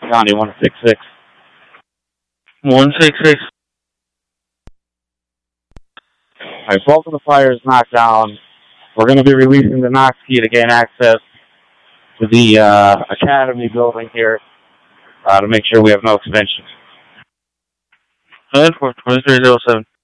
County 166. 166. Alright, both of the fire is knocked down. We're going to be releasing the Knox key to gain access to the Academy building here to make sure we have no extensions. 10-4, 2307.